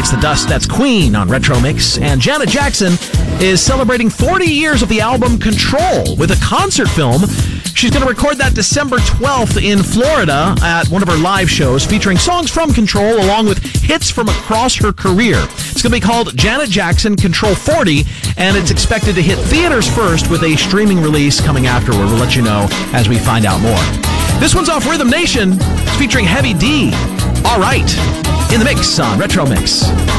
Bites the Dust. That's Queen on Retro Mix. And Janet Jackson is celebrating 40 years of the album Control with a concert film. She's going to record that December 12th in Florida at one of her live shows featuring songs from Control along with hits from across her career. It's going to be called Janet Jackson Control 40, and it's expected to hit theaters first with a streaming release coming afterward. We'll let you know as we find out more. This one's off Rhythm Nation. It's featuring Heavy D. All right. In the mix on Retro Mix.